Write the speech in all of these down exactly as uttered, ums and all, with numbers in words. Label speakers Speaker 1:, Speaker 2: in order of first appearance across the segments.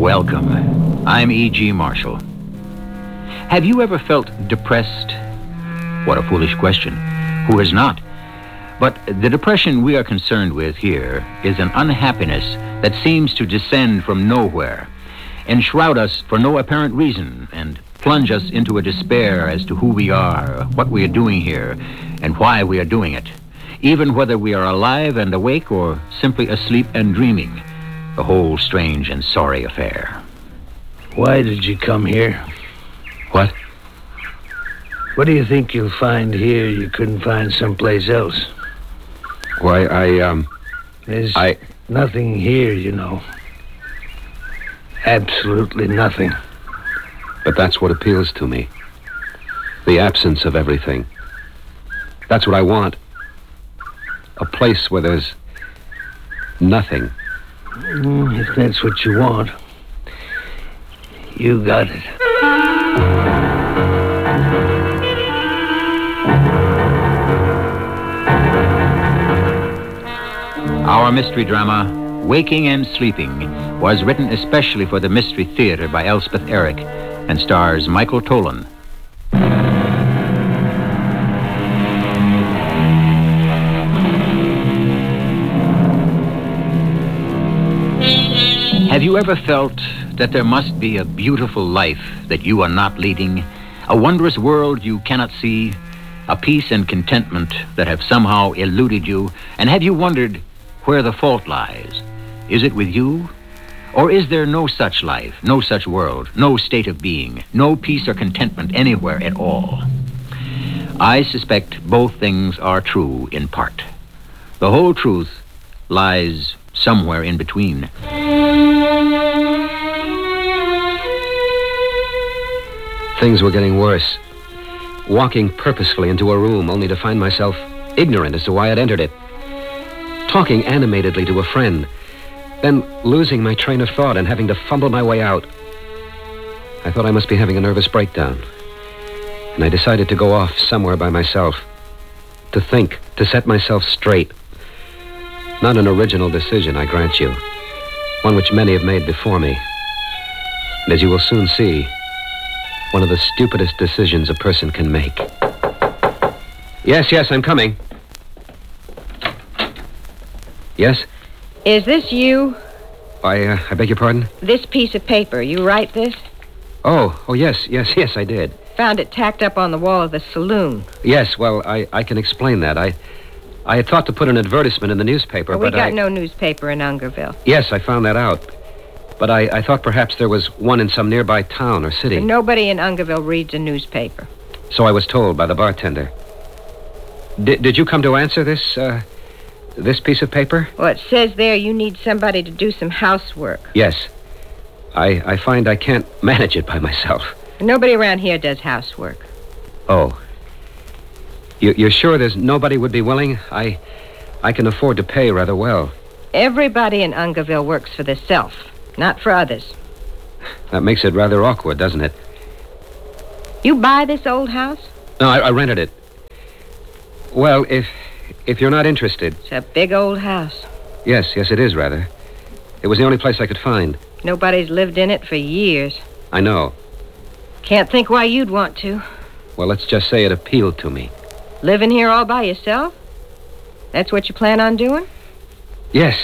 Speaker 1: Welcome. I'm E G. Marshall. Have you ever felt depressed? What a foolish question. Who has not? But the depression we are concerned with here is an unhappiness that seems to descend from nowhere, enshroud us for no apparent reason, and plunge us into a despair as to who we are, what we are doing here, and why we are doing it, even whether we are alive and awake or simply asleep and dreaming. The whole strange and sorry affair.
Speaker 2: Why did you come here?
Speaker 1: What?
Speaker 2: What do you think you'll find here you couldn't find someplace else?
Speaker 3: Why, I, um...
Speaker 2: There's
Speaker 3: I...
Speaker 2: nothing here, you know. Absolutely nothing.
Speaker 3: But that's what appeals to me. The absence of everything. That's what I want. A place where there's nothing.
Speaker 2: Mm, if that's what you want, you got it.
Speaker 1: Our mystery drama, Waking and Sleeping, was written especially for the Mystery Theater by Elspeth Eric and stars Michael Tolan. Have you ever felt that there must be a beautiful life that you are not leading, a wondrous world you cannot see, a peace and contentment that have somehow eluded you, and have you wondered where the fault lies? Is it with you? Or is there no such life, no such world, no state of being, no peace or contentment anywhere at all? I suspect both things are true in part. The whole truth lies somewhere in between.
Speaker 3: Things were getting worse. Walking purposefully into a room only to find myself ignorant as to why I'd entered it. Talking animatedly to a friend, then losing my train of thought and having to fumble my way out. I thought I must be having a nervous breakdown. And I decided to go off somewhere by myself. To think, to set myself straight. Not an original decision, I grant you. One which many have made before me. And as you will soon see, one of the stupidest decisions a person can make. Yes, yes, I'm coming. Yes?
Speaker 4: Is this you?
Speaker 3: I, uh, I beg your pardon?
Speaker 4: This piece of paper, you write this?
Speaker 3: Oh, oh, yes, yes, yes, I did.
Speaker 4: Found it tacked up on the wall of the saloon.
Speaker 3: Yes, well, I, I can explain that. I I had thought to put an advertisement in the newspaper,
Speaker 4: well, we
Speaker 3: but
Speaker 4: got
Speaker 3: I...
Speaker 4: no newspaper in Ungerville.
Speaker 3: Yes, I found that out. But I, I thought perhaps there was one in some nearby town or city.
Speaker 4: And nobody in Ungerville reads a newspaper.
Speaker 3: So I was told by the bartender. D- did you come to answer this, uh, this piece of paper?
Speaker 4: Well, it says there you need somebody to do some housework.
Speaker 3: Yes. I, I find I can't manage it by myself.
Speaker 4: Nobody around here does housework.
Speaker 3: Oh. You, you're sure there's nobody would be willing? I, I can afford to pay rather well.
Speaker 4: Everybody in Ungerville works for themselves, not for others.
Speaker 3: That makes it rather awkward, doesn't it?
Speaker 4: You buy this old house?
Speaker 3: No, I, I rented it. Well, if if you're not interested...
Speaker 4: It's a big old house.
Speaker 3: Yes, yes, it is, rather. It was the only place I could find.
Speaker 4: Nobody's lived in it for years.
Speaker 3: I know.
Speaker 4: Can't think why you'd want to.
Speaker 3: Well, let's just say it appealed to me.
Speaker 4: Living here all by yourself? That's what you plan on doing?
Speaker 3: Yes.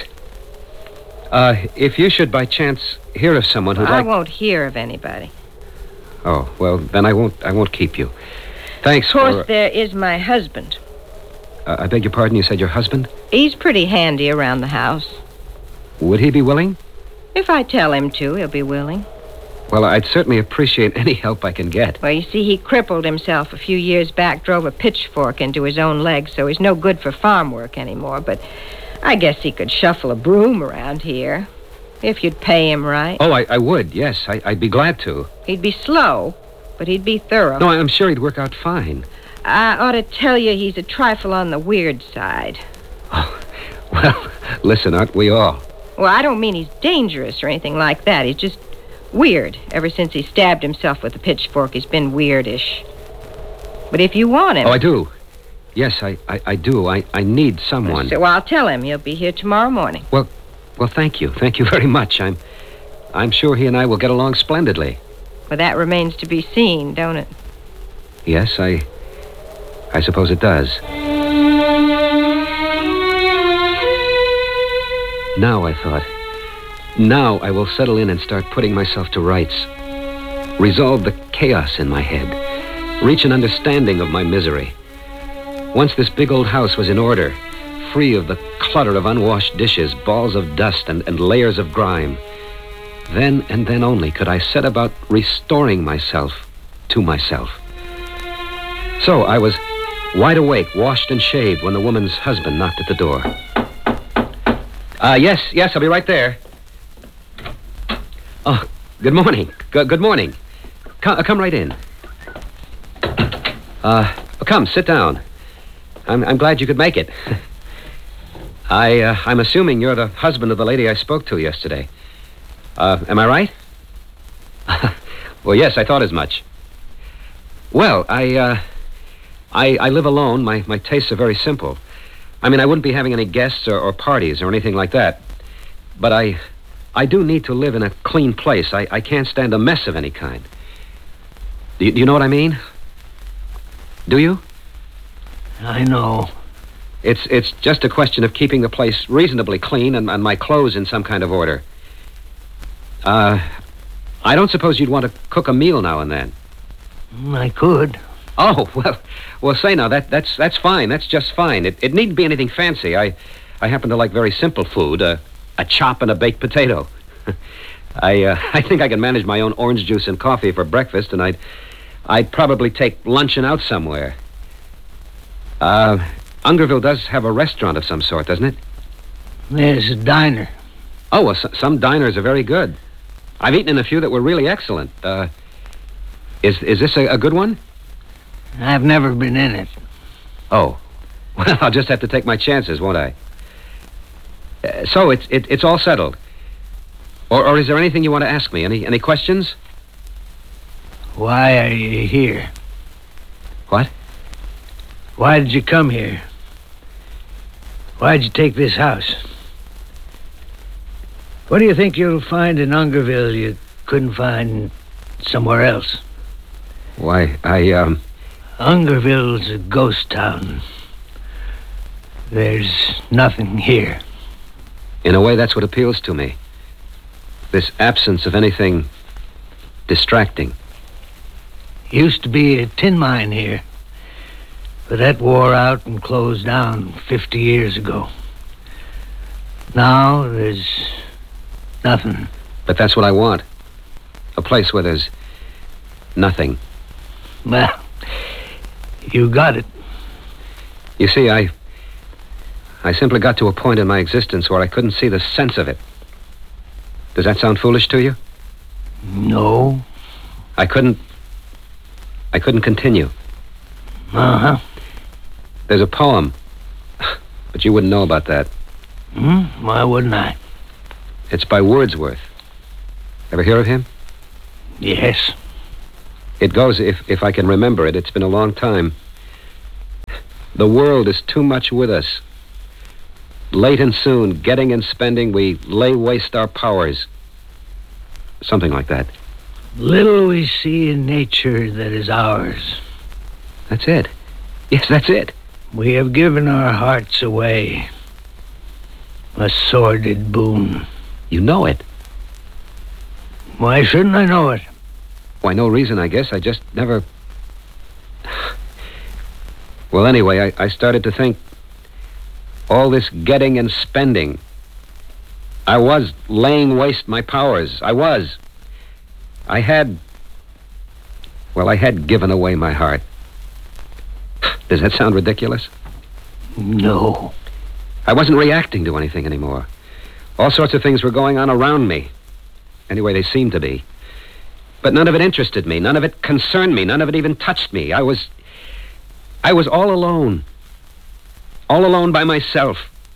Speaker 3: Uh, if you should by chance hear of someone who'd
Speaker 4: I
Speaker 3: like...
Speaker 4: won't hear of anybody.
Speaker 3: Oh, well, then I won't I won't keep you. Thanks
Speaker 4: Of course,
Speaker 3: for...
Speaker 4: there is my husband.
Speaker 3: Uh, I beg your pardon, you said your husband?
Speaker 4: He's pretty handy around the house.
Speaker 3: Would he be willing?
Speaker 4: If I tell him to, he'll be willing.
Speaker 3: Well, I'd certainly appreciate any help I can get.
Speaker 4: Well, you see, he crippled himself a few years back, drove a pitchfork into his own leg, so he's no good for farm work anymore, but I guess he could shuffle a broom around here, if you'd pay him right.
Speaker 3: Oh, I, I would, yes. I, I'd be glad to.
Speaker 4: He'd be slow, but he'd be thorough.
Speaker 3: No, I'm sure he'd work out fine.
Speaker 4: I ought to tell you he's a trifle on the weird side.
Speaker 3: Oh, well, listen, aren't we all?
Speaker 4: Well, I don't mean he's dangerous or anything like that. He's just weird. Ever since he stabbed himself with a pitchfork, he's been weirdish. But if you want him...
Speaker 3: Oh, I do. Yes, I, I, I do. I, I need someone.
Speaker 4: So I'll tell him. He'll be here tomorrow morning.
Speaker 3: Well, well, thank you. Thank you very much. I'm I'm sure he and I will get along splendidly.
Speaker 4: Well, that remains to be seen, don't it?
Speaker 3: Yes, I... I suppose it does. Now, I thought, now I will settle in and start putting myself to rights. Resolve the chaos in my head. Reach an understanding of my misery. Once this big old house was in order, free of the clutter of unwashed dishes, balls of dust, and, and layers of grime. Then and then only could I set about restoring myself to myself. So I was wide awake, washed and shaved when the woman's husband knocked at the door. Uh, yes, yes, I'll be right there. Oh, good morning. G- good morning. Come, uh, come right in. Uh, come, sit down. I'm, I'm glad you could make it. I, uh, I'm assuming you're the husband of the lady I spoke to yesterday. Uh, am I right? Well, yes, I thought as much. Well, I, uh, I, I live alone. My, my tastes are very simple. I mean, I wouldn't be having any guests or, or parties or anything like that. But I, I do need to live in a clean place. I, I can't stand a mess of any kind. Do you, do you know what I mean? Do you?
Speaker 2: I know.
Speaker 3: It's it's just a question of keeping the place reasonably clean and, and my clothes in some kind of order. Uh, I don't suppose you'd want to cook a meal now and then.
Speaker 2: I could.
Speaker 3: Oh, well, well, say now, that that's that's fine. That's just fine. It, it needn't be anything fancy. I I happen to like very simple food, uh, a chop and a baked potato. I uh, I think I can manage my own orange juice and coffee for breakfast, and I'd I'd probably take luncheon out somewhere. Uh, Ungerville does have a restaurant of some sort, doesn't it?
Speaker 2: There's a diner.
Speaker 3: Oh, well, so, some diners are very good. I've eaten in a few that were really excellent. Uh, is is this a, a good one?
Speaker 2: I've never been in it.
Speaker 3: Oh, well, I'll just have to take my chances, won't I? Uh, so it's it, it's all settled. Or or is there anything you want to ask me? Any any questions?
Speaker 2: Why are you here?
Speaker 3: What?
Speaker 2: Why did you come here? Why did you take this house? What do you think you'll find in Ungerville you couldn't find somewhere else?
Speaker 3: Why, I, um...
Speaker 2: Ungerville's a ghost town. There's nothing here.
Speaker 3: In a way, that's what appeals to me. This absence of anything distracting.
Speaker 2: Used to be a tin mine here, but that wore out and closed down fifty years ago. Now there's nothing.
Speaker 3: But that's what I want. A place where there's nothing.
Speaker 2: Well, you got it.
Speaker 3: You see, I... I simply got to a point in my existence where I couldn't see the sense of it. Does that sound foolish to you?
Speaker 2: No.
Speaker 3: I couldn't... I couldn't continue.
Speaker 2: Uh-huh.
Speaker 3: There's a poem, but you wouldn't know about that.
Speaker 2: Hmm? Why wouldn't I?
Speaker 3: It's by Wordsworth. Ever hear of him?
Speaker 2: Yes.
Speaker 3: It goes, if, if I can remember it, it's been a long time. The world is too much with us. Late and soon, getting and spending, we lay waste our powers. Something like that.
Speaker 2: Little we see in nature that is ours.
Speaker 3: That's it. Yes, that's it.
Speaker 2: We have given our hearts away. A sordid boon.
Speaker 3: You know it.
Speaker 2: Why shouldn't I know it?
Speaker 3: Why, no reason, I guess. I just never... Well, anyway, I, I started to think... all this getting and spending... I was laying waste my powers. I was. I had... Well, I had given away my heart. Does that sound ridiculous?
Speaker 2: No.
Speaker 3: I wasn't reacting to anything anymore. All sorts of things were going on around me. Anyway, they seemed to be. But none of it interested me. None of it concerned me. None of it even touched me. I was... I was all alone. All alone by myself.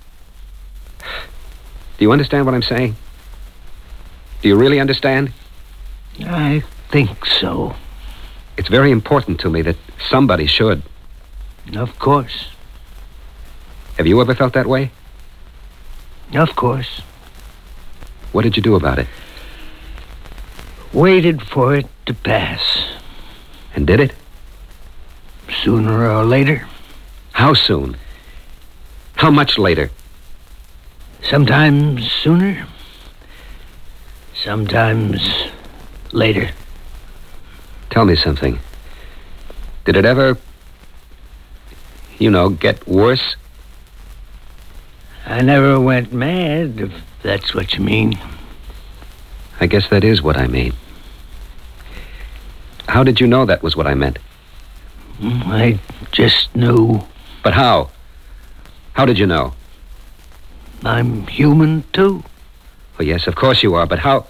Speaker 3: Do you understand what I'm saying? Do you really understand?
Speaker 2: I think so.
Speaker 3: It's very important to me that somebody should.
Speaker 2: Of course.
Speaker 3: Have you ever felt that way?
Speaker 2: Of course.
Speaker 3: What did you do about it?
Speaker 2: waited for it to pass.
Speaker 3: And did it?
Speaker 2: Sooner or later.
Speaker 3: How soon? How much later?
Speaker 2: Sometimes sooner. Sometimes later.
Speaker 3: Tell me something. Did it ever, you know, get worse?
Speaker 2: I never went mad, if that's what you mean.
Speaker 3: I guess that is what I mean. How did you know that was what I meant?
Speaker 2: I just knew.
Speaker 3: But how? How did you know?
Speaker 2: I'm human, too.
Speaker 3: Well, yes, of course you are, but how?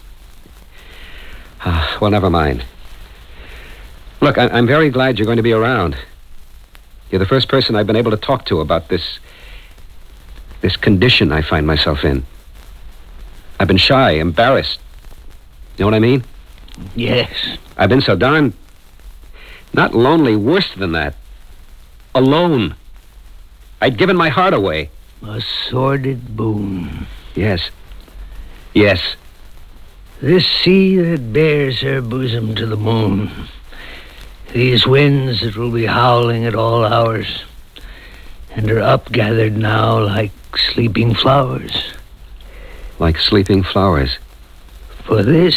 Speaker 3: Ah, well, never mind. Look, I- I'm very glad you're going to be around. You're the first person I've been able to talk to about this... this condition I find myself in. I've been shy, embarrassed. You know what I mean?
Speaker 2: Yes.
Speaker 3: I've been so darn... not lonely, worse than that. Alone. I'd given my heart away.
Speaker 2: A sordid boon.
Speaker 3: Yes. Yes.
Speaker 2: This sea that bears her bosom to the moon. These winds that will be howling at all hours, and are upgathered now like sleeping flowers.
Speaker 3: Like sleeping flowers.
Speaker 2: For this,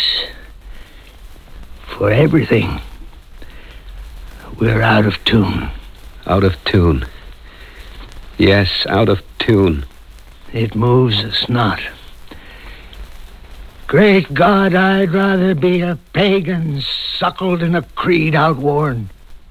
Speaker 2: for everything, we're out of tune.
Speaker 3: Out of tune. Yes, out of tune.
Speaker 2: It moves us not. Great God, I'd rather be a pagan suckled in a creed outworn.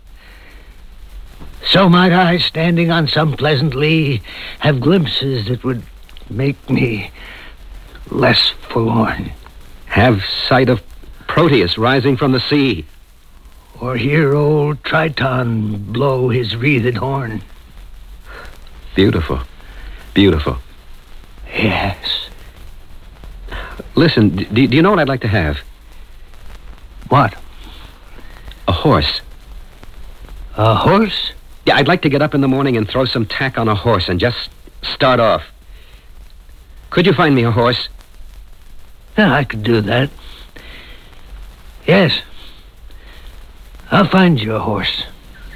Speaker 2: So might I, standing on some pleasant lea, have glimpses that would make me less forlorn.
Speaker 3: Have sight of Proteus rising from the sea.
Speaker 2: Or hear old Triton blow his wreathed horn.
Speaker 3: Beautiful. Beautiful.
Speaker 2: Yes.
Speaker 3: Listen, do, do you know what I'd like to have?
Speaker 2: What?
Speaker 3: A horse.
Speaker 2: A horse?
Speaker 3: Yeah, I'd like to get up in the morning and throw some tack on a horse and just start off. Could you find me a horse?
Speaker 2: Yeah, I could do that. Yes. I'll find you a horse.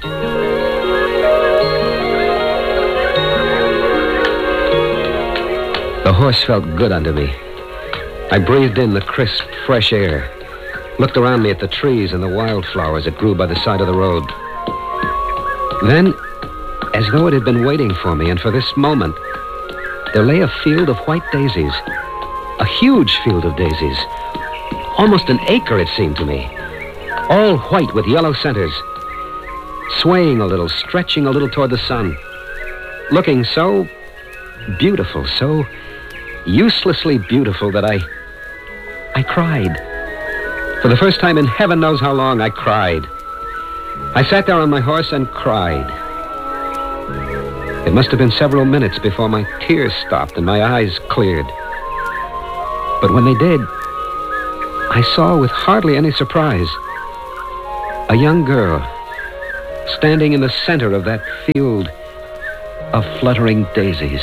Speaker 3: The horse felt good unto me. I breathed in the crisp, fresh air, looked around me at the trees and the wildflowers that grew by the side of the road. Then, as though it had been waiting for me and for this moment, there lay a field of white daisies. A huge field of daisies. Almost an acre, it seemed to me. All white with yellow centers. Swaying a little, stretching a little toward the sun. Looking so beautiful, so uselessly beautiful that I... I cried. For the first time in heaven knows how long, I cried. I sat there on my horse and cried. It must have been several minutes before my tears stopped and my eyes cleared. But when they did, I saw with hardly any surprise a young girl standing in the center of that field of fluttering daisies.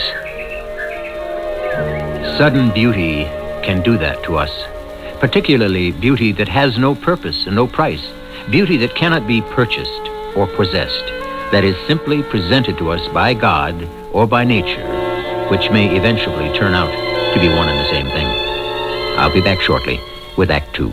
Speaker 1: Sudden beauty can do that to us, particularly beauty that has no purpose and no price, beauty that cannot be purchased or possessed, that is simply presented to us by God or by nature, which may eventually turn out to be one and the same thing. I'll be back shortly with Act Two.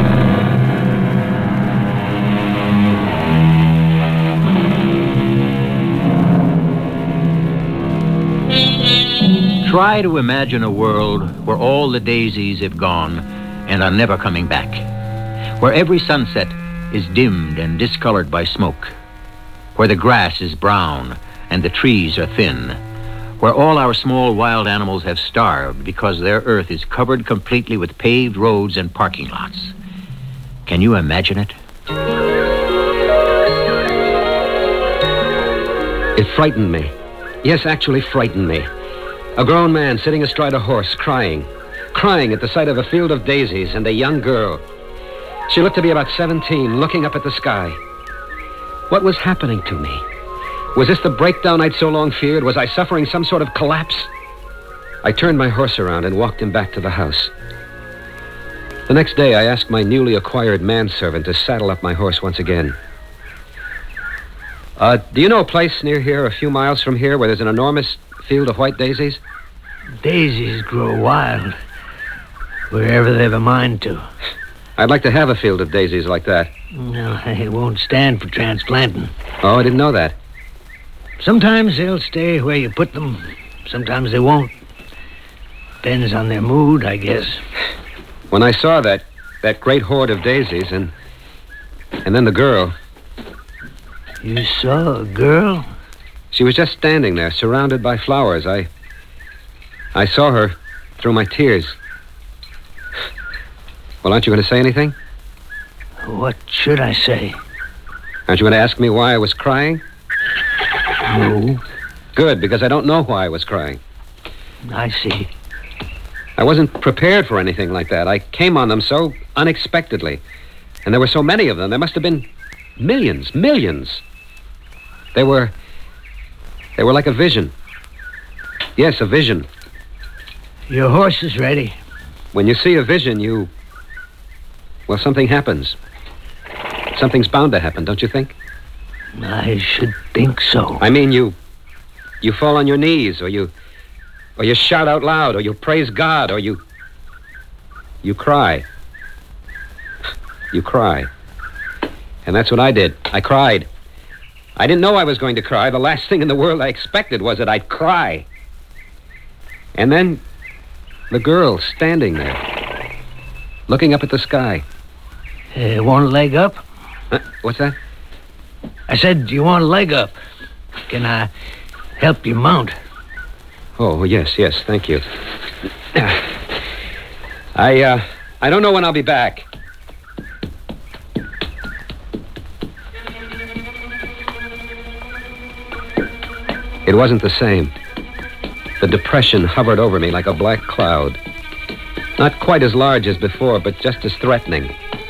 Speaker 1: Try to imagine a world where all the daisies have gone and are never coming back, where every sunset is dimmed and discolored by smoke, where the grass is brown and the trees are thin, where all our small wild animals have starved because their earth is covered completely with paved roads and parking lots. Can you imagine it?
Speaker 3: It frightened me. Yes, actually frightened me. A grown man sitting astride a horse, crying. Crying at the sight of a field of daisies and a young girl. She looked to be about seventeen, looking up at the sky. What was happening to me? Was this the breakdown I'd so long feared? Was I suffering some sort of collapse? I turned my horse around and walked him back to the house. The next day, I asked my newly acquired manservant to saddle up my horse once again. Uh, do you know a place near here, a few miles from here, where there's an enormous field of white daisies?
Speaker 2: Daisies grow wild wherever they've a mind to.
Speaker 3: I'd like to have a field of daisies like that.
Speaker 2: No, they won't stand for transplanting.
Speaker 3: Oh, I didn't know that.
Speaker 2: Sometimes they'll stay where you put them. Sometimes they won't. Depends on their mood, I guess.
Speaker 3: When I saw that, that great horde of daisies and... and then the girl...
Speaker 2: You saw a girl?
Speaker 3: She was just standing there, surrounded by flowers. I... I saw her through my tears. Well, aren't you going to say anything?
Speaker 2: What should I say?
Speaker 3: Aren't you going to ask me why I was crying?
Speaker 2: No.
Speaker 3: Good, because I don't know why I was crying.
Speaker 2: I see.
Speaker 3: I wasn't prepared for anything like that. I came on them so unexpectedly. And there were so many of them. There must have been millions, millions. They were... They were like a vision. Yes, a vision.
Speaker 2: Your horse is ready.
Speaker 3: When you see a vision, you... Well, something happens. Something's bound to happen, don't you think?
Speaker 2: I should think so.
Speaker 3: I mean, you... You fall on your knees, or you... Or you shout out loud, or you praise God, or you... You cry. You cry. And that's what I did. I cried. I didn't know I was going to cry. The last thing in the world I expected was that I'd cry. And then the girl standing there, looking up at the sky.
Speaker 2: Uh, want a leg up?
Speaker 3: Huh? What's that?
Speaker 2: I said, do you want a leg up? Can I help you mount?
Speaker 3: Oh, yes, yes, thank you. I, uh, I don't know when I'll be back. It wasn't the same. The depression hovered over me like a black cloud. Not quite as large as before, but just as threatening.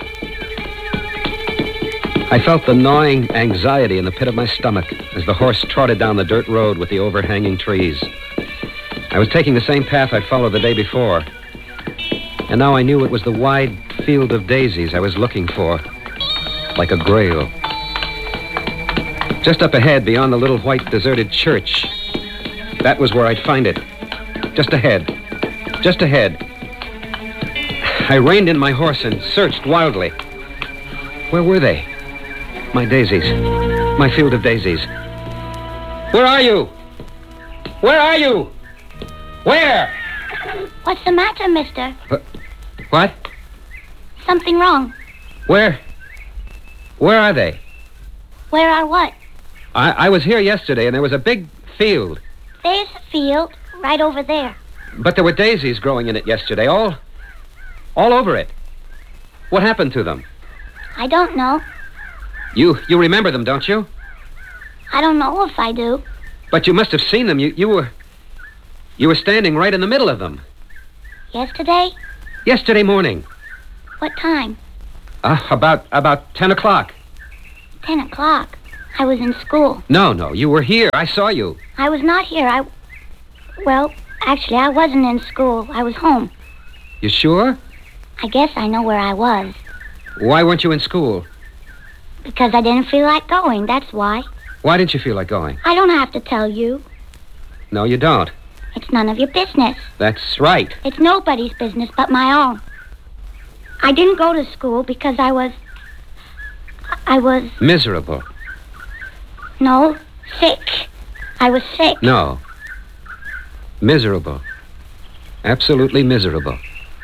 Speaker 3: I felt the gnawing anxiety in the pit of my stomach as the horse trotted down the dirt road with the overhanging trees. I was taking the same path I'd followed the day before. And now I knew it was the wide field of daisies I was looking for, like a grail. Just up ahead, beyond the little white deserted church, that was where I'd find it. Just ahead. Just ahead. I reined in my horse and searched wildly. Where were they? My daisies. My field of daisies. Where are you? Where are you? Where?
Speaker 5: What's the matter, mister?
Speaker 3: Uh, what?
Speaker 5: Something wrong.
Speaker 3: Where? Where are they?
Speaker 5: Where are what?
Speaker 3: I, I was here yesterday, and there was a big field.
Speaker 5: There's a field right over there.
Speaker 3: But there were daisies growing in it yesterday, all... all over it. What happened to them?
Speaker 5: I don't know.
Speaker 3: You you remember them, don't you?
Speaker 5: I don't know if I do.
Speaker 3: But you must have seen them. You, you were... You were standing right in the middle of them.
Speaker 5: Yesterday?
Speaker 3: Yesterday morning.
Speaker 5: What time?
Speaker 3: Uh, about, about ten o'clock.
Speaker 5: Ten o'clock. I was in school.
Speaker 3: No, no, you were here. I saw you.
Speaker 5: I was not here. I... Well, actually, I wasn't in school. I was home.
Speaker 3: You sure?
Speaker 5: I guess I know where I was.
Speaker 3: Why weren't you in school?
Speaker 5: Because I didn't feel like going, that's why.
Speaker 3: Why didn't you feel like going?
Speaker 5: I don't have to tell you.
Speaker 3: No, you don't.
Speaker 5: It's none of your business.
Speaker 3: That's right.
Speaker 5: It's nobody's business but my own. I didn't go to school because I was... I was...
Speaker 3: Miserable.
Speaker 5: No, sick. I was sick.
Speaker 3: No. Miserable. Absolutely miserable.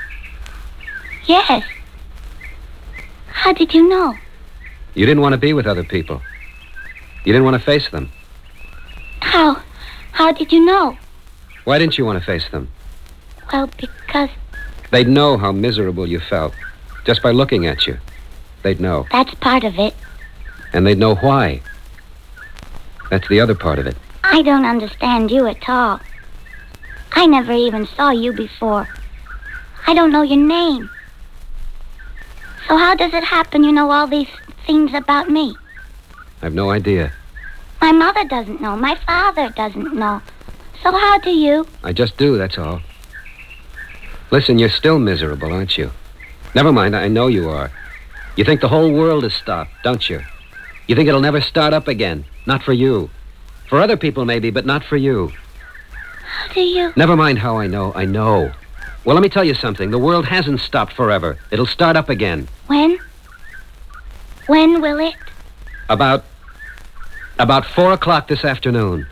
Speaker 5: Yes. How did you know?
Speaker 3: You didn't want to be with other people. You didn't want to face them.
Speaker 5: How? How did you know?
Speaker 3: Why didn't you want to face them?
Speaker 5: Well, because...
Speaker 3: They'd know how miserable you felt. Just by looking at you. They'd know.
Speaker 5: That's part of it.
Speaker 3: And they'd know why. That's the other part of it.
Speaker 5: I don't understand you at all. I never even saw you before. I don't know your name. So how does it happen you know all these things about me?
Speaker 3: I've no idea.
Speaker 5: My mother doesn't know. My father doesn't know. So how do you?
Speaker 3: I just do, that's all. Listen, you're still miserable, aren't you? Never mind, I know you are. You think the whole world has stopped, don't you? You think it'll never start up again. Not for you. For other people, maybe, but not for you.
Speaker 5: How do you...
Speaker 3: Never mind how I know. I know. Well, let me tell you something. The world hasn't stopped forever. It'll start up again.
Speaker 5: When? When will it?
Speaker 3: About... About four o'clock this afternoon.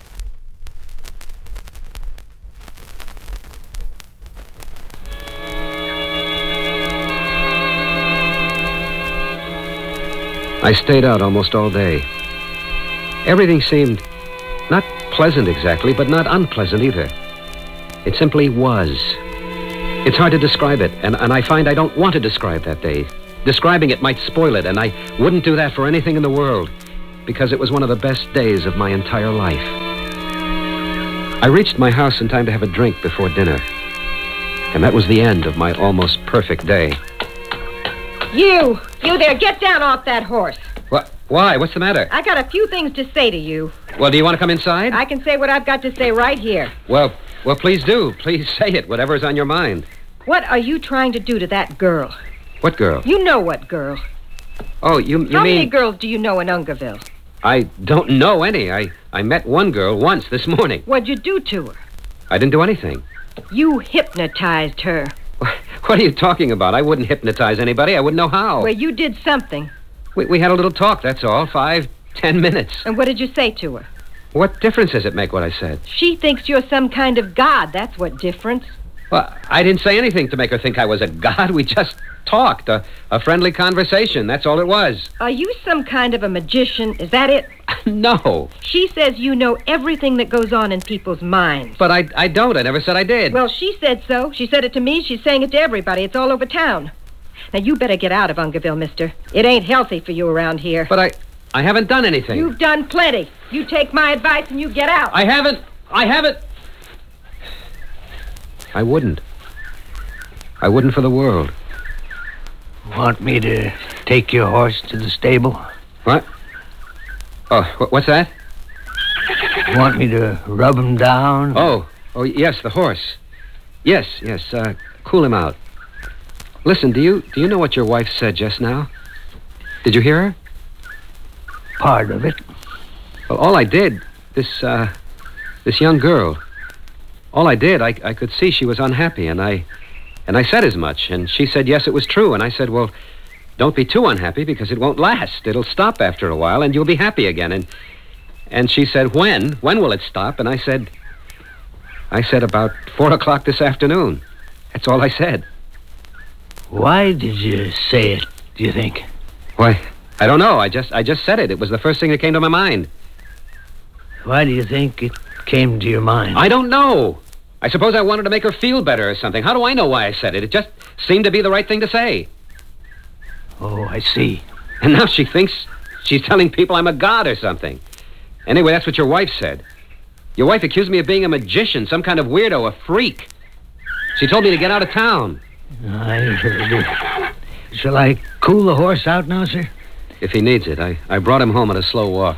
Speaker 3: I stayed out almost all day. Everything seemed not pleasant exactly, but not unpleasant either. It simply was. It's hard to describe it, and, and I find I don't want to describe that day. Describing it might spoil it, and I wouldn't do that for anything in the world, because it was one of the best days of my entire life. I reached my house in time to have a drink before dinner, and that was the end of my almost perfect day.
Speaker 4: You! You there, get down off that horse.
Speaker 3: What? Why? What's the matter?
Speaker 4: I got a few things to say to you.
Speaker 3: Well, do you want to come inside?
Speaker 4: I can say what I've got to say right here.
Speaker 3: Well, well, please do. Please say it, whatever's on your mind.
Speaker 4: What are you trying to do to that girl?
Speaker 3: What girl?
Speaker 4: You know what girl.
Speaker 3: Oh, you, you
Speaker 4: How
Speaker 3: mean...
Speaker 4: many girls do you know in Ungerville?
Speaker 3: I don't know any. I, I met one girl once this morning.
Speaker 4: What'd you do to her?
Speaker 3: I didn't do anything.
Speaker 4: You hypnotized her.
Speaker 3: What are you talking about? I wouldn't hypnotize anybody. I wouldn't know how.
Speaker 4: Well, you did something.
Speaker 3: We, we had a little talk, that's all. Five, ten minutes.
Speaker 4: And what did you say to her?
Speaker 3: What difference does it make what I said?
Speaker 4: She thinks you're some kind of god. That's what difference.
Speaker 3: Well, I didn't say anything to make her think I was a god. We just talked. A, a friendly conversation. That's all it was.
Speaker 4: Are you some kind of a magician? Is that it?
Speaker 3: No.
Speaker 4: She says you know everything that goes on in people's minds.
Speaker 3: But I, I don't. I never said I did.
Speaker 4: Well, she said so. She said it to me. She's saying it to everybody. It's all over town. Now, you better get out of Ungerville, mister. It ain't healthy for you around here.
Speaker 3: But I... I haven't done anything.
Speaker 4: You've done plenty. You take my advice and you get out.
Speaker 3: I haven't. I haven't. I wouldn't. I wouldn't for the world.
Speaker 2: Want me to take your horse to the stable?
Speaker 3: What? Oh, wh- what's that?
Speaker 2: Want me to rub him down?
Speaker 3: Oh, oh, yes, the horse. Yes, yes, uh, cool him out. Listen, do you do you know what your wife said just now? Did you hear her?
Speaker 2: Part of it.
Speaker 3: Well, all I did, this, uh, this young girl, all I did, I, I could see she was unhappy, and I, and I said as much, and she said, yes, it was true, and I said, well, don't be too unhappy, because it won't last. It'll stop after a while, and you'll be happy again, and, and she said, when? When will it stop? And I said, I said about four o'clock this afternoon. That's all I said.
Speaker 2: Why did you say it, do you think?
Speaker 3: Why, I don't know. I just I just said it. It was the first thing that came to my mind.
Speaker 2: Why do you think it came to your mind?
Speaker 3: I don't know. I suppose I wanted to make her feel better or something. How do I know why I said it? It just seemed to be the right thing to say.
Speaker 2: Oh, I see.
Speaker 3: And now she thinks she's telling people I'm a god or something. Anyway, that's what your wife said. Your wife accused me of being a magician, some kind of weirdo, a freak. She told me to get out of town.
Speaker 2: I heard it. Shall I cool the horse out now, sir?
Speaker 3: If he needs it. I, I brought him home on a slow walk.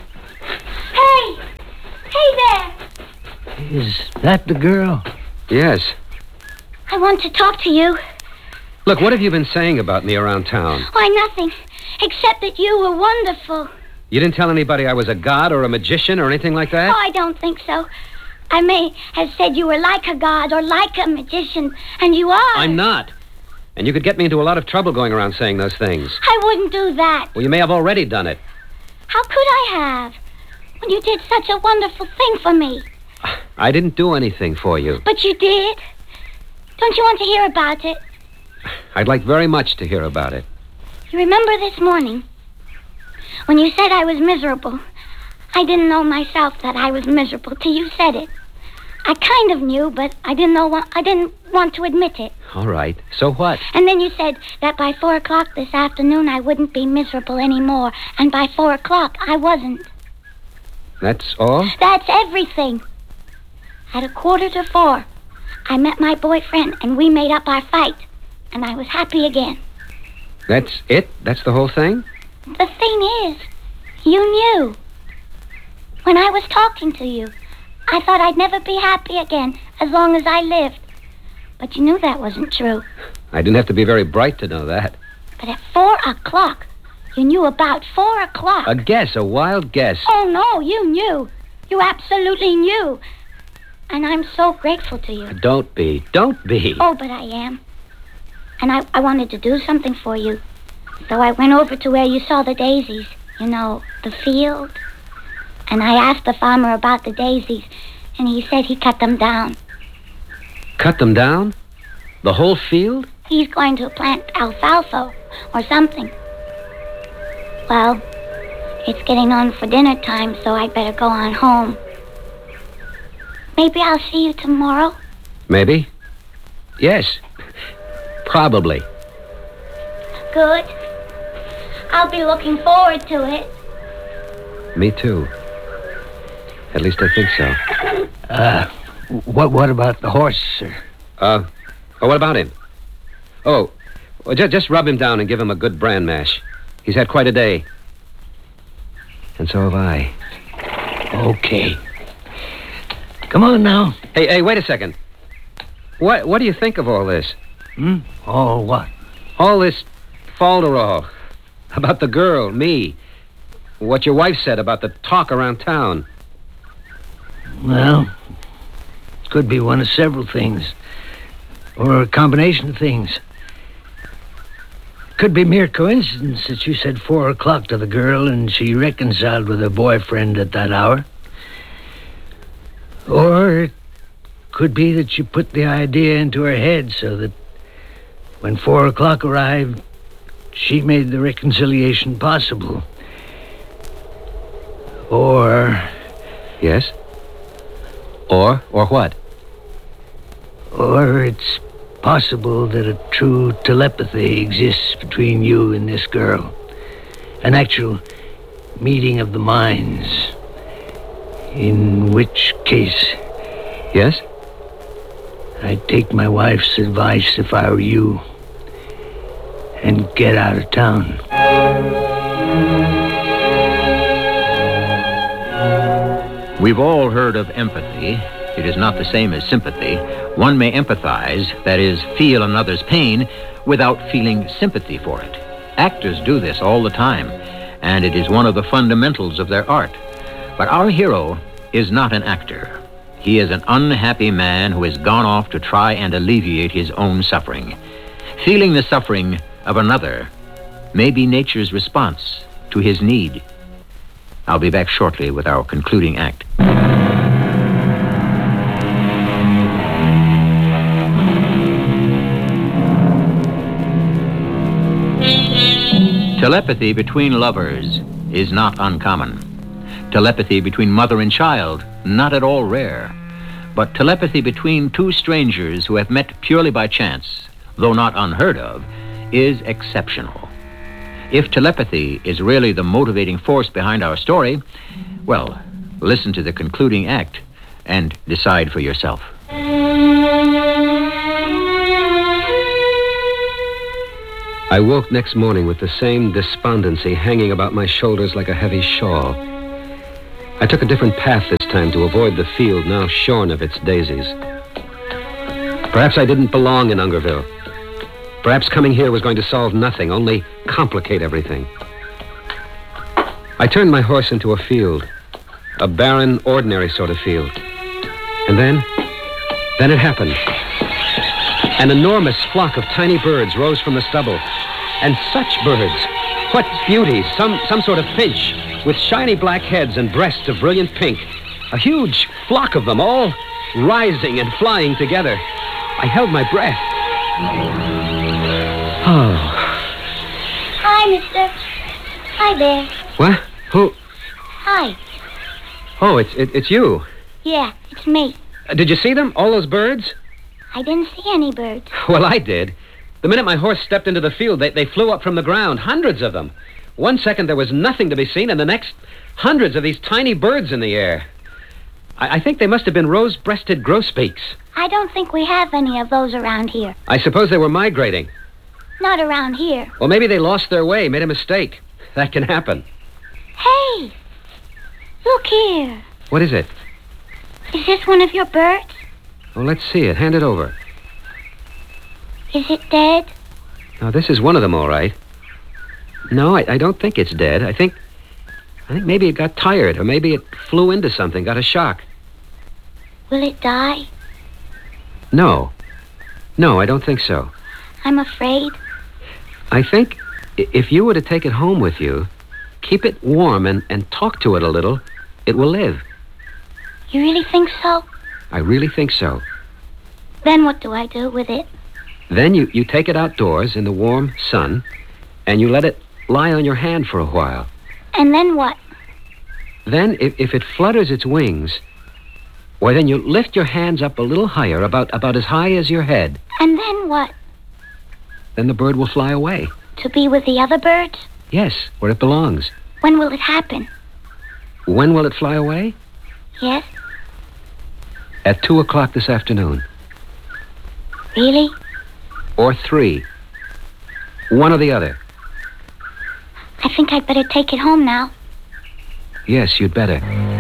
Speaker 5: Hey! Hey there!
Speaker 2: Is that the girl?
Speaker 3: Yes.
Speaker 5: I want to talk to you.
Speaker 3: Look, what have you been saying about me around town?
Speaker 5: Why, nothing. Except that you were wonderful.
Speaker 3: You didn't tell anybody I was a god or a magician or anything like that?
Speaker 5: Oh, I don't think so. I may have said you were like a god or like a magician, and you are.
Speaker 3: I'm not. And you could get me into a lot of trouble going around saying those things.
Speaker 5: I wouldn't do that.
Speaker 3: Well, you may have already done it.
Speaker 5: How could I have? When you did such a wonderful thing for me.
Speaker 3: I didn't do anything for you.
Speaker 5: But you did. Don't you want to hear about it?
Speaker 3: I'd like very much to hear about it.
Speaker 5: You remember this morning? When you said I was miserable. I didn't know myself that I was miserable till you said it. I kind of knew, but I didn't know. I didn't want to admit it.
Speaker 3: All right. So what?
Speaker 5: And then you said that by four o'clock this afternoon I wouldn't be miserable anymore, and by four o'clock I wasn't.
Speaker 3: That's all?
Speaker 5: That's everything. At a quarter to four, I met my boyfriend, and we made up our fight, and I was happy again.
Speaker 3: That's it? That's the whole thing?
Speaker 5: The thing is, you knew. When I was talking to you, I thought I'd never be happy again as long as I lived. But you knew that wasn't true.
Speaker 3: I didn't have to be very bright to know that.
Speaker 5: But at four o'clock, you knew about four o'clock.
Speaker 3: A guess, a wild guess.
Speaker 5: Oh, no, you knew. You absolutely knew. And I'm so grateful to you.
Speaker 3: Don't be. Don't be.
Speaker 5: Oh, but I am. And I, I wanted to do something for you. So I went over to where you saw the daisies. You know, the field. And I asked the farmer about the daisies, and he said he cut them down.
Speaker 3: Cut them down? The whole field?
Speaker 5: He's going to plant alfalfa or something. Well, it's getting on for dinner time, so I'd better go on home. Maybe I'll see you tomorrow?
Speaker 3: Maybe. Yes. Probably.
Speaker 5: Good. I'll be looking forward to it.
Speaker 3: Me too. At least I think so.
Speaker 2: Uh, what what about the horse, sir?
Speaker 3: Uh, oh, what about him? Oh, well, just, just rub him down and give him a good bran mash. He's had quite a day. And so have I.
Speaker 2: Okay. Come on now.
Speaker 3: Hey, hey, wait a second. What what do you think of all this?
Speaker 2: Hmm? Oh, what?
Speaker 3: All this falderall. About the girl, me. What your wife said about the talk around town.
Speaker 2: Well, could be one of several things. Or a combination of things. Could be mere coincidence that you said four o'clock to the girl and she reconciled with her boyfriend at that hour. Or it could be that you put the idea into her head so that when four o'clock arrived, she made the reconciliation possible. Or...
Speaker 3: Yes? Or? Or what?
Speaker 2: Or it's possible that a true telepathy exists between you and this girl. An actual meeting of the minds. In which case...
Speaker 3: Yes?
Speaker 2: I'd take my wife's advice if I were you. And get out of town.
Speaker 1: We've all heard of empathy. It is not the same as sympathy. One may empathize, that is, feel another's pain, without feeling sympathy for it. Actors do this all the time, and it is one of the fundamentals of their art. But our hero is not an actor. He is an unhappy man who has gone off to try and alleviate his own suffering. Feeling the suffering of another may be nature's response to his need. I'll be back shortly with our concluding act. Telepathy between lovers is not uncommon. Telepathy between mother and child, not at all rare. But telepathy between two strangers who have met purely by chance, though not unheard of, is exceptional. If telepathy is really the motivating force behind our story, well, listen to the concluding act and decide for yourself.
Speaker 3: I woke next morning with the same despondency hanging about my shoulders like a heavy shawl. I took a different path this time to avoid the field now shorn of its daisies. Perhaps I didn't belong in Ungerville. Perhaps coming here was going to solve nothing, only complicate everything. I turned my horse into a field, a barren, ordinary sort of field. And then, then it happened. An enormous flock of tiny birds rose from the stubble. And such birds! What beauties! Some, some sort of finch with shiny black heads and breasts of brilliant pink. A huge flock of them, all rising and flying together. I held my breath. Oh.
Speaker 5: Hi, mister. Hi there.
Speaker 3: What? Who?
Speaker 5: Hi.
Speaker 3: Oh, it's it, it's you.
Speaker 5: Yeah, it's me.
Speaker 3: Uh, did you see them? All those birds?
Speaker 5: I didn't see any birds.
Speaker 3: Well, I did. The minute my horse stepped into the field, they, they flew up from the ground, hundreds of them. One second there was nothing to be seen, and the next, hundreds of these tiny birds in the air. I, I think they must have been rose-breasted grosbeaks.
Speaker 5: I don't think we have any of those around here.
Speaker 3: I suppose they were migrating.
Speaker 5: Not around here.
Speaker 3: Well, maybe they lost their way, made a mistake. That can happen.
Speaker 5: Hey! Look here.
Speaker 3: What is it?
Speaker 5: Is this one of your birds?
Speaker 3: Well, let's see it. Hand it over.
Speaker 5: Is it dead?
Speaker 3: Now, this is one of them, all right. No, I, I don't think it's dead. I think... I think maybe it got tired, or maybe it flew into something, got a shock.
Speaker 5: Will it die?
Speaker 3: No. No, I don't think so.
Speaker 5: I'm afraid.
Speaker 3: I think i- if you were to take it home with you, keep it warm and, and talk to it a little, it will live.
Speaker 5: You really think so?
Speaker 3: I really think so.
Speaker 5: Then what do I do with it?
Speaker 3: Then you, you take it outdoors in the warm sun, and you let it lie on your hand for a while.
Speaker 5: And then what?
Speaker 3: Then, if, if it flutters its wings, why, then you lift your hands up a little higher, about, about as high as your head.
Speaker 5: And then what?
Speaker 3: Then the bird will fly away.
Speaker 5: To be with the other birds?
Speaker 3: Yes, where it belongs.
Speaker 5: When will it happen?
Speaker 3: When will it fly away?
Speaker 5: Yes?
Speaker 3: At two o'clock this afternoon.
Speaker 5: Really?
Speaker 3: Or three. One or the other.
Speaker 5: I think I'd better take it home now.
Speaker 3: Yes, you'd better.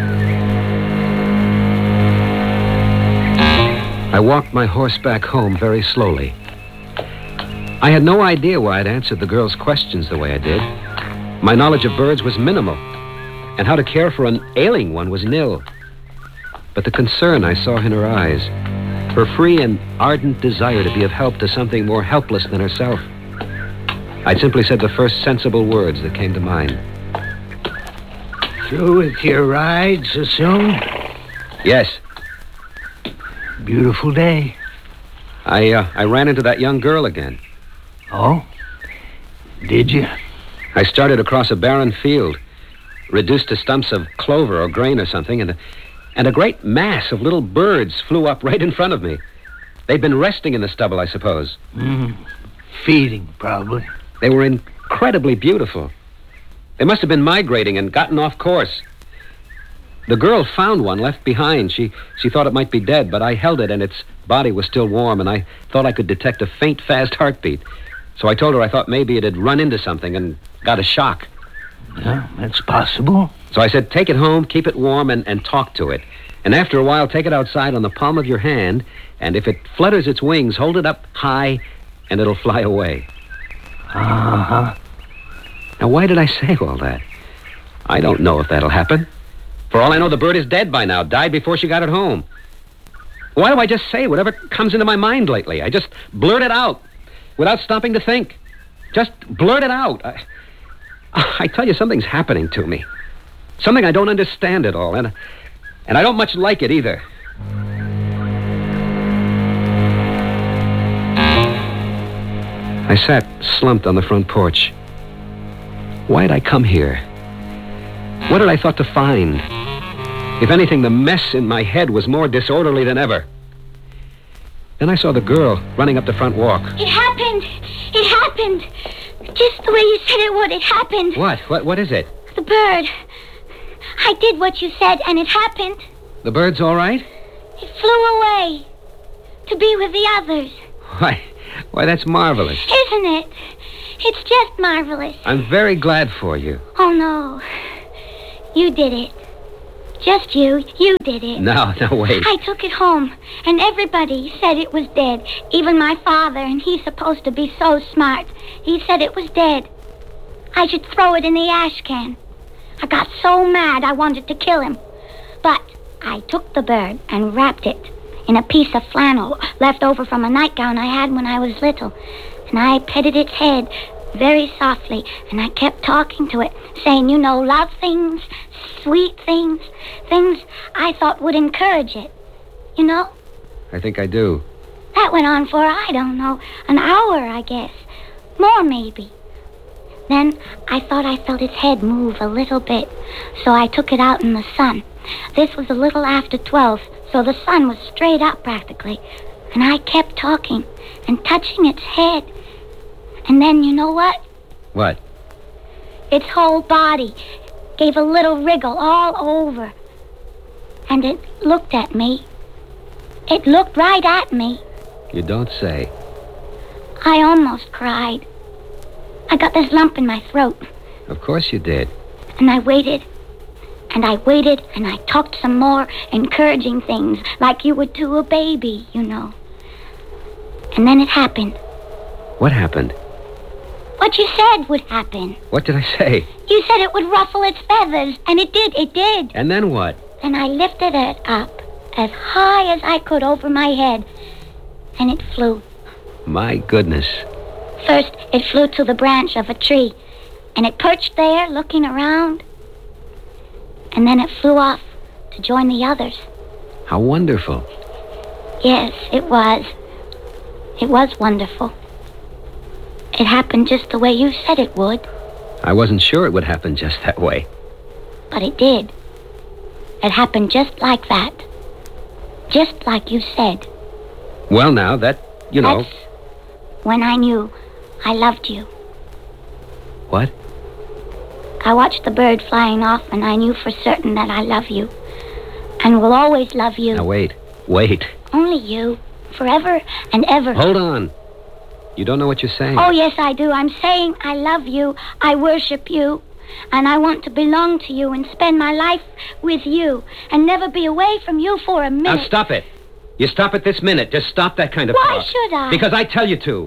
Speaker 3: I walked my horse back home very slowly. I had no idea why I'd answered the girl's questions the way I did. My knowledge of birds was minimal, and how to care for an ailing one was nil. But the concern I saw in her eyes, her free and ardent desire to be of help to something more helpless than herself, I simply said the first sensible words that came to mind.
Speaker 2: Through with your ride so soon?
Speaker 3: Yes,
Speaker 2: Beautiful day.
Speaker 3: I, uh, I ran into that young girl again.
Speaker 2: Oh? Did you?
Speaker 3: I started across a barren field, reduced to stumps of clover or grain or something, and a, and a great mass of little birds flew up right in front of me. They'd been resting in the stubble, I suppose.
Speaker 2: Mm, feeding, probably.
Speaker 3: They were incredibly beautiful. They must have been migrating and gotten off course. The girl found one left behind. She she thought it might be dead, but I held it, and its body was still warm, and I thought I could detect a faint, fast heartbeat. So I told her I thought maybe it had run into something and got a shock.
Speaker 2: Yeah, that's possible.
Speaker 3: So I said, take it home, keep it warm, and, and talk to it. And after a while, take it outside on the palm of your hand, and if it flutters its wings, hold it up high, and it'll fly away.
Speaker 2: Uh-huh.
Speaker 3: Now, why did I say all that? I don't know if that'll happen. For all I know, the bird is dead by now, died before she got it home. Why do I just say whatever comes into my mind lately? I just blurt it out without stopping to think. Just blurt it out. I, I tell you, something's happening to me. Something I don't understand at all, and, and I don't much like it either. I sat slumped on the front porch. Why had I come here? What had I thought to find? If anything, the mess in my head was more disorderly than ever. Then I saw the girl running up the front walk.
Speaker 5: It happened. It happened. Just the way you said it would. It happened.
Speaker 3: What? What? What is it?
Speaker 5: The bird. I did what you said, and it happened.
Speaker 3: The bird's all right?
Speaker 5: It flew away to be with the others.
Speaker 3: Why, why, that's marvelous.
Speaker 5: Isn't it? It's just marvelous.
Speaker 3: I'm very glad for you.
Speaker 5: Oh, no. You did it. Just you. You did it.
Speaker 3: No, no, wait.
Speaker 5: I took it home, and everybody said it was dead. Even my father, and he's supposed to be so smart. He said it was dead. I should throw it in the ash can. I got so mad I wanted to kill him. But I took the bird and wrapped it in a piece of flannel left over from a nightgown I had when I was little. And I petted its head very softly, and I kept talking to it, saying, you know, love things, sweet things, things I thought would encourage it. You know?
Speaker 3: I think I do.
Speaker 5: That went on for, I don't know, an hour, I guess. More, maybe. Then I thought I felt its head move a little bit, so I took it out in the sun. This was a little after twelve, so the sun was straight up practically. And I kept talking and touching its head. And then, you know what?
Speaker 3: What?
Speaker 5: Its whole body gave a little wriggle all over. And it looked at me. It looked right at me.
Speaker 3: You don't say.
Speaker 5: I almost cried. I got this lump in my throat.
Speaker 3: Of course you did.
Speaker 5: And I waited. And I waited, and I talked some more encouraging things, like you would to a baby, you know. And then it happened.
Speaker 3: What happened?
Speaker 5: What you said would happen.
Speaker 3: What did I say?
Speaker 5: You said it would ruffle its feathers, and it did, it did.
Speaker 3: And then what?
Speaker 5: Then I lifted it up as high as I could over my head, and it flew.
Speaker 3: My goodness.
Speaker 5: First, it flew to the branch of a tree, and it perched there, looking around. And then it flew off to join the others.
Speaker 3: How wonderful.
Speaker 5: Yes, it was. It was wonderful. It happened just the way you said it would.
Speaker 3: I wasn't sure it would happen just that way.
Speaker 5: But it did. It happened just like that. Just like you said.
Speaker 3: Well, now, that, you know...
Speaker 5: That's when I knew I loved you.
Speaker 3: What?
Speaker 5: I watched the bird flying off, and I knew for certain that I love you. And will always love you.
Speaker 3: Now, wait. Wait.
Speaker 5: Only you. Forever and ever.
Speaker 3: Hold on. You don't know what you're saying.
Speaker 5: Oh, yes, I do. I'm saying I love you. I worship you. And I want to belong to you and spend my life with you and never be away from you for a minute.
Speaker 3: Now, stop it. You stop it this minute. Just stop that kind of
Speaker 5: Why
Speaker 3: talk.
Speaker 5: should I?
Speaker 3: Because I tell you to.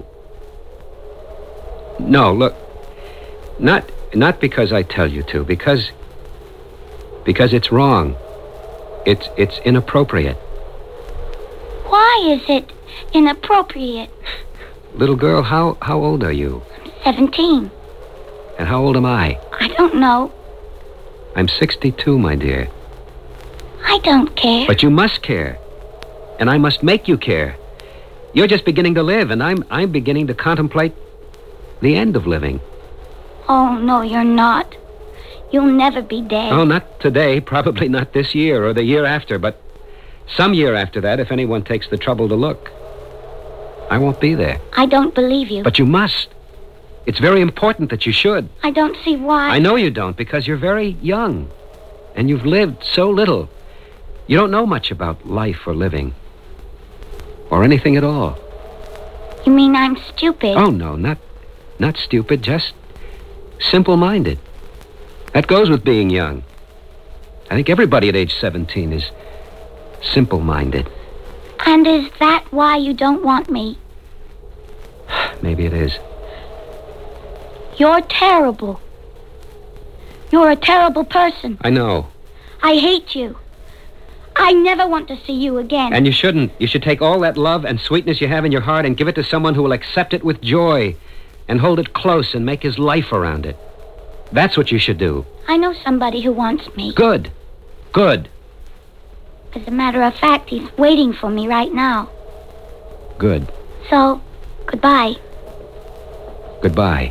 Speaker 3: No, look. Not not because I tell you to. Because... Because it's wrong. It's it's inappropriate.
Speaker 5: Why is it inappropriate?
Speaker 3: Little girl, how, how old are you?
Speaker 5: Seventeen.
Speaker 3: And how old am I?
Speaker 5: I don't know.
Speaker 3: I'm sixty-two, my dear.
Speaker 5: I don't care.
Speaker 3: But you must care. And I must make you care. You're just beginning to live, and I'm I'm beginning to contemplate the end of living.
Speaker 5: Oh, no, you're not. You'll never be dead.
Speaker 3: Oh, not today, probably not this year or the year after, but some year after that, if anyone takes the trouble to look. I won't be there.
Speaker 5: I don't believe you.
Speaker 3: But you must. It's very important that you should.
Speaker 5: I don't see why.
Speaker 3: I know you don't, because you're very young. And you've lived so little. You don't know much about life or living. Or anything at all.
Speaker 5: You mean I'm stupid?
Speaker 3: Oh, no, not, not stupid, just simple-minded. That goes with being young. I think everybody at age seventeen is simple-minded.
Speaker 5: And is that why you don't want me?
Speaker 3: Maybe it is.
Speaker 5: You're terrible. You're a terrible person.
Speaker 3: I know.
Speaker 5: I hate you. I never want to see you again.
Speaker 3: And you shouldn't. You should take all that love and sweetness you have in your heart and give it to someone who will accept it with joy and hold it close and make his life around it. That's what you should do.
Speaker 5: I know somebody who wants me.
Speaker 3: Good. Good.
Speaker 5: As a matter of fact, he's waiting for me right now.
Speaker 3: Good.
Speaker 5: So, goodbye.
Speaker 3: Goodbye.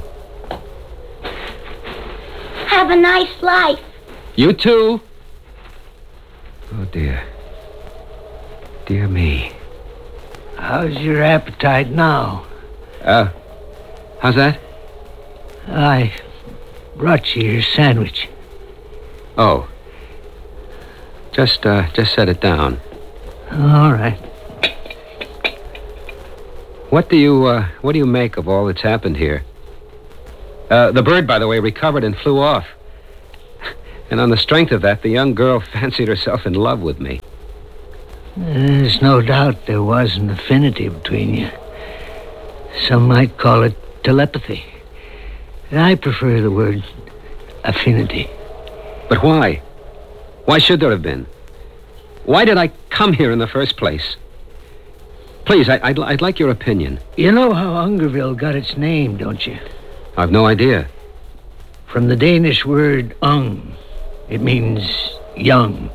Speaker 5: Have a nice life.
Speaker 3: You too. Oh, dear. Dear me.
Speaker 2: How's your appetite now?
Speaker 3: Uh, how's that?
Speaker 2: I brought you your sandwich.
Speaker 3: Oh. Just, uh, just set it down.
Speaker 2: All right.
Speaker 3: What do you, uh, what do you make of all that's happened here? Uh, the bird, by the way, recovered and flew off. And on the strength of that, the young girl fancied herself in love with me.
Speaker 2: There's no doubt there was an affinity between you. Some might call it telepathy. I prefer the word affinity.
Speaker 3: But why? Why should there have been? Why did I come here in the first place? Please, I, I'd, I'd like your opinion.
Speaker 2: You know how Ungerville got its name, don't you?
Speaker 3: I've no idea.
Speaker 2: From the Danish word ung. It means young.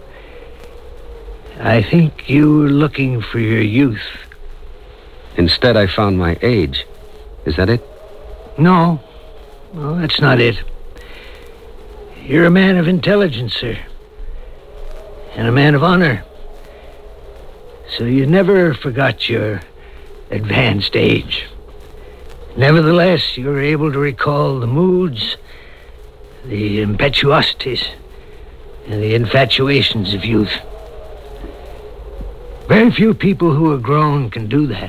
Speaker 2: I think you were looking for your youth.
Speaker 3: Instead, I found my age. Is that it?
Speaker 2: No. No, that's not it. You're a man of intelligence, sir. And a man of honor. So you never forgot your advanced age. Nevertheless, you were able to recall the moods, the impetuosities, and the infatuations of youth. Very few people who are grown can do that.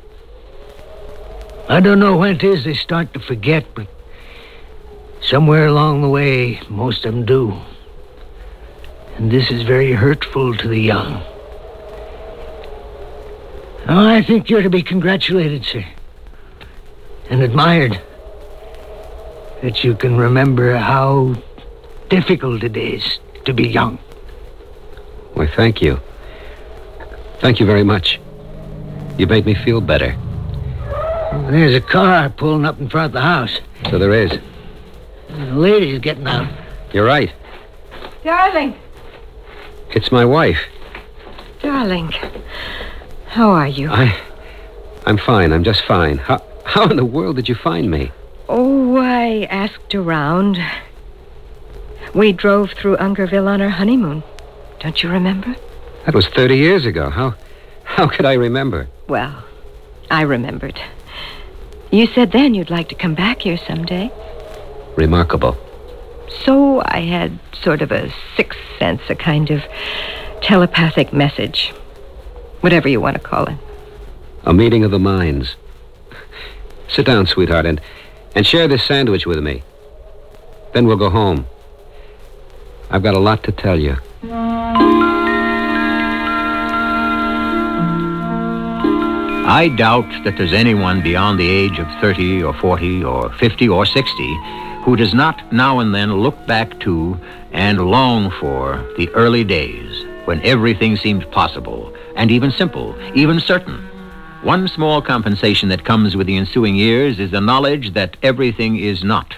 Speaker 2: I don't know when it is they start to forget, but somewhere along the way, most of them do. And this is very hurtful to the young. Oh, I think you're to be congratulated, sir. and admired. That you can remember how difficult it is to be young.
Speaker 3: Why, thank you. Thank you very much. You made me feel better.
Speaker 2: Well, there's a car pulling up in front of the house.
Speaker 3: So there is.
Speaker 2: The lady's getting out.
Speaker 3: You're right.
Speaker 4: Darling.
Speaker 3: It's my wife.
Speaker 4: Darling. How are you?
Speaker 3: I... I'm fine. I'm just fine. How, how in the world did you find me?
Speaker 4: Oh, I asked around. We drove through Ungerville on our honeymoon. Don't you remember?
Speaker 3: That was thirty years ago. How... How could I remember?
Speaker 4: Well, I remembered. You said then you'd like to come back here someday.
Speaker 3: Remarkable.
Speaker 4: So I had sort of a sixth sense, a kind of telepathic message. Whatever you want to call it.
Speaker 3: A meeting of the minds. Sit down, sweetheart, and, and share this sandwich with me. Then we'll go home. I've got a lot to tell you.
Speaker 1: I doubt that there's anyone beyond the age of thirty or forty or fifty or sixty who does not now and then look back to and long for the early days when everything seemed possible and even simple, even certain. One small compensation that comes with the ensuing years is the knowledge that everything is not.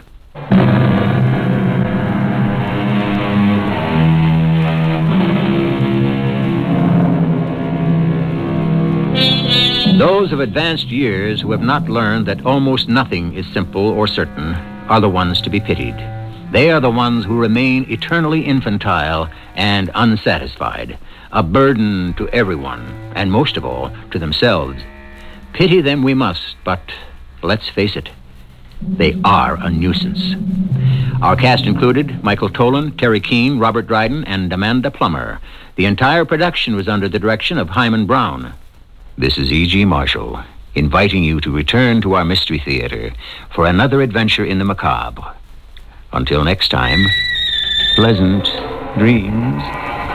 Speaker 1: Those of advanced years who have not learned that almost nothing is simple or certain are the ones to be pitied. They are the ones who remain eternally infantile and unsatisfied, a burden to everyone, and most of all, to themselves. Pity them we must, but let's face it, they are a nuisance. Our cast included Michael Tolan, Terry Keane, Robert Dryden, and Amanda Plummer. The entire production was under the direction of Hyman Brown. This is E G. Marshall, inviting you to return to our Mystery Theater for another adventure in the macabre. Until next time, pleasant dreams.